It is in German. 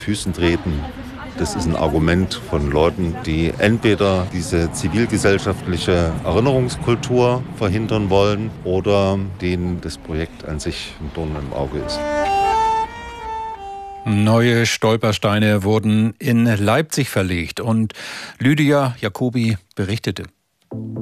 Füßen treten. Das ist ein Argument von Leuten, die entweder diese zivilgesellschaftliche Erinnerungskultur verhindern wollen oder denen das Projekt an sich ein Dorn im Auge ist. Neue Stolpersteine wurden in Leipzig verlegt und Lydia Jacobi berichtete.